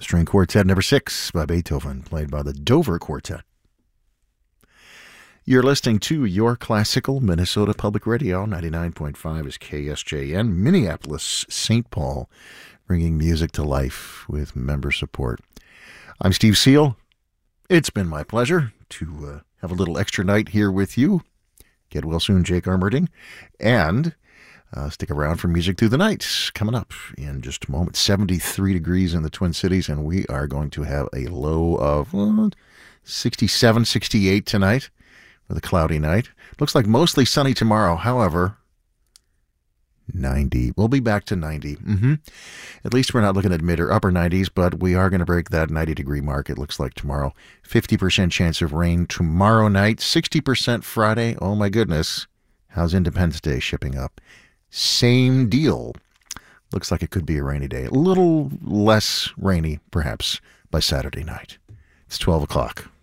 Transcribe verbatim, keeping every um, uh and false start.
String Quartet number six by Beethoven, played by the Dover Quartet. You're listening to Your Classical Minnesota Public Radio. ninety-nine point five is K S J N, Minneapolis, Saint Paul, bringing music to life with member support. I'm Steve Seal. It's been my pleasure to uh, have a little extra night here with you. Get well soon, Jake Armerding. And uh, stick around for Music Through the Night coming up in just a moment. seventy-three degrees in the Twin Cities, and we are going to have a low of uh, sixty-seven, sixty-eight tonight with a cloudy night. Looks like mostly sunny tomorrow. However, ninety. We'll be back to ninety. Mm-hmm. At least we're not looking at mid or upper nineties, but we are going to break that ninety degree mark, it looks like tomorrow. fifty percent chance of rain tomorrow night, sixty percent Friday. Oh my goodness. How's Independence Day shipping up? Same deal. Looks like it could be a rainy day. A little less rainy, perhaps, by Saturday night. It's twelve o'clock.